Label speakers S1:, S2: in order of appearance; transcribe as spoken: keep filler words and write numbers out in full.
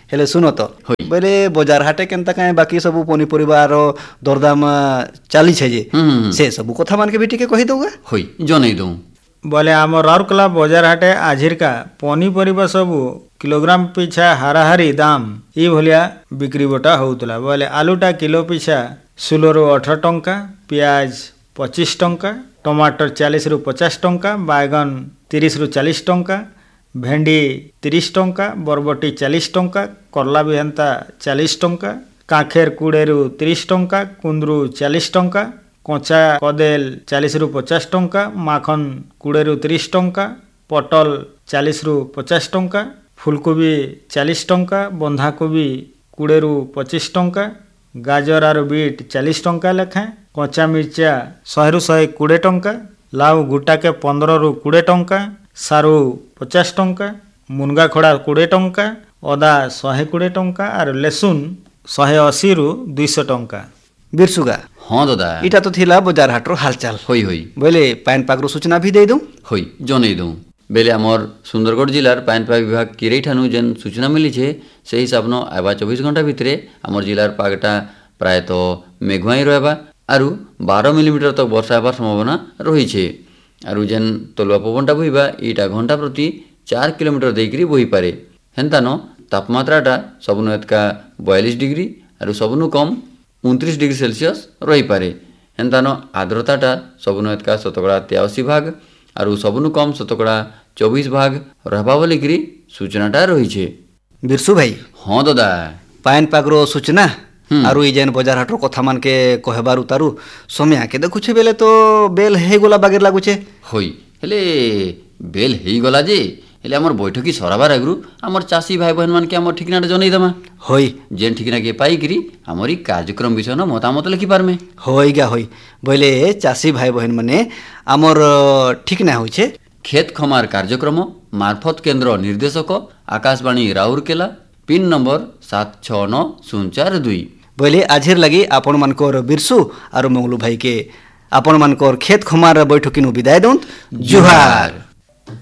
S1: हेले सुनो तो बोले बाजार हाटे केनता काहे बाकी सब पनीपरिवार दरदाम चली छे जे से सब कथा मान के भी टिके कहि दोगा
S2: होई जनै दऊ
S3: बोले आम राउरकेला बाजार हाटे आजिरका पनीपरिवा सब किलोग्राम पिछा हाराहारी दाम ई भलिया बिक्री बटा होउतला बोले आलूटा किलो पिछा षोलो रु अठर टंका प्याज पच्चीस टंका टमाटर चालीस रु पचास टंका बैगन तीस रु चालीस टंका भेंडी तीस टंका बरबटी चालीस टंका करला भी हेन्ता चालीस टंका काखेर कोड़े रु तीस टंका कुंदरू चालीस टंका कचा कदेल चालीस रु पचास टंका माखन कोड़े रु तीस टंका पटल चालीस रु पचास टंका फुलकोबी चालीस टंका बंधाकोबी कोड़े रु पच्चीस टंका गाजर आर बीट चालीस टंका लेखा कचा मिर्चा शहे रु शहे कोड़े टंका लाउ गुटाके पंद्रह रु कोड़े टंका सारू पचास टंका मुनगा खड़ा कोड़े टंका अदा शहे कोड़े टंका और लेसुन शहे अशी रु दुईश टंका
S1: बिरसुगा
S2: हाँ दादा
S1: इटा तो थिला बाजार हाटर हालचाल
S2: होई होई
S1: बोले पानीपाग सूचना भी दे दूं
S2: होई जनै दऊ बेले आमर सुंदरगढ़ जिलार पानीपाग विभाग किरै ठानु जेन सूचना मिली छे से हिसाब न आबा चौबीस घंटा भितरे आमर जिलार पागटा प्रायतः मेघुआई रहबा आरु बारह मिलीमीटर तक वर्षा हेबार संभावना रही छे आरु जेन तलुआ पवनटा बहिबा इटा घंटा प्रति चार किलोमीटर देकरी बही पारे हेन्ता न तापमात्राटा सबनु एतका बयालीस डिग्री आरु सबनु कम उनतीस डिग्री सेल्सियस रही पारे हेन्ता न आर्द्रताटा सबनु एतका शतकड़ा तेयासी भाग आरु सबनु कम शतकड़ा चौबीस भाग रहबा बोलिकरी सूचनाटा रही छे
S1: बिरसु भाई
S2: हाँ दादा
S1: पानीपाग सूचना आरु ई जेन बाजार हाटर कथा मान के कहबारु तारु समय के देखुछे बेले तो बेल हे गोला बागेर लागुछे
S2: होई हेले बेल हेई गला जे हेले हमर बैठकी सराबार आगरु हमर चासी भाई बहन मान के हमर ठिकनाटा जनै दमा
S1: होई
S2: जेन ठिकना के पाई करी हमर ई कार्यक्रम विषय न मतामत लिखि पारमे
S1: होई गा होई बोले चासी भाई बहन माने हमर ठिकना होइछे
S2: खेत खमार कार्यक्रम मार्फत केंद्र निर्देशक आकाशवाणी राउरकेला पिन नंबर सात छः नौ शून्य चार दुई
S1: बोले आजर लगी आपण मानकर बिरसु और मंगलू भाई के आपण मानकर खेत खमार बैठकिनु विदाय दउन जुहार।